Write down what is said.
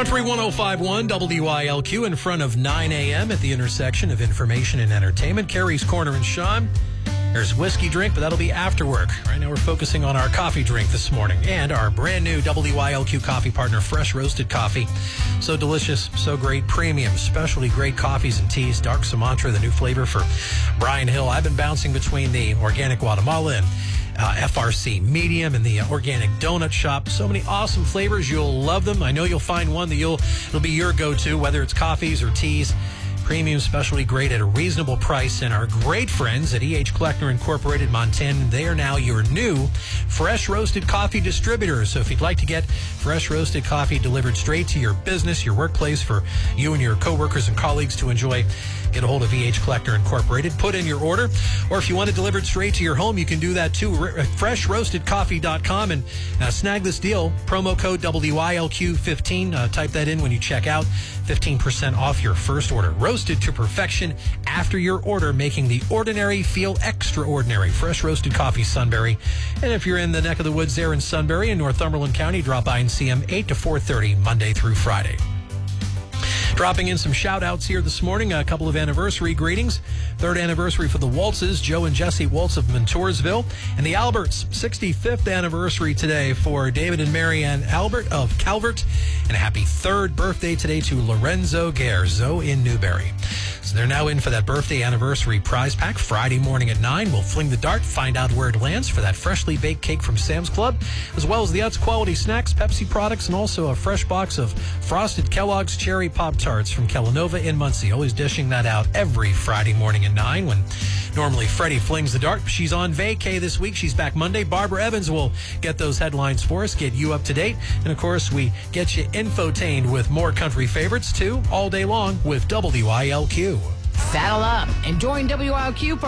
Country 105.1 WILQ in front of 9 a.m. at the intersection of information and entertainment. Carrie's Corner and Sean. There's whiskey drink, but that'll be after work. Right now we're focusing on our coffee drink this morning and our brand new WILQ coffee partner, Fresh Roasted Coffee. So delicious, so great, premium, specialty grade coffees and teas. Dark Sumatra, the new flavor for Brian Hill. I've been bouncing between the organic Guatemala and FRC medium and the organic donut shop. So many awesome flavors. You'll love them. I know you'll find one that it'll be your go-to, whether it's coffees or teas. Premium, specialty grade at a reasonable price. And our great friends at E.H. Kleckner Incorporated, Montana, they are now your new fresh roasted coffee distributor. So if you'd like to get fresh roasted coffee delivered straight to your business, your workplace, for you and your coworkers and colleagues to enjoy, get a hold of E.H. Kleckner Incorporated. Put in your order. Or if you want it delivered straight to your home, you can do that too. FreshRoastedCoffee.com and snag this deal. Promo code WILQ15. Type that in when you check out. 15% off your first order. Roasted to perfection after your order, making the ordinary feel extraordinary. Fresh roasted coffee, Sunbury. And if you're in the neck of the woods there in Sunbury in Northumberland County, drop by and see them 8 to 4:30 Monday through Friday. Dropping in some shout-outs here this morning. A couple of anniversary greetings. Third anniversary for the Waltzes, Joe and Jesse Waltz of Montoursville. And the Alberts, 65th anniversary today for David and Mary Ann Albert of Calvert. And a happy third birthday today to Lorenzo Garzo in Newberry. So they're now in for that birthday anniversary prize pack Friday morning at 9. We'll fling the dart, find out where it lands for that freshly baked cake from Sam's Club, as well as the Utz quality snacks, Pepsi products, and also a fresh box of frosted Kellogg's Cherry Pop-Tarts from Kellanova in Muncie. Always dishing that out every Friday morning at 9 when normally Freddie flings the dart. She's on vacay this week. She's back Monday. Barbara Evans will get those headlines for us, get you up to date. And, of course, we get you infotained with more country favorites, too, all day long with WILQ. Saddle up and join WILQ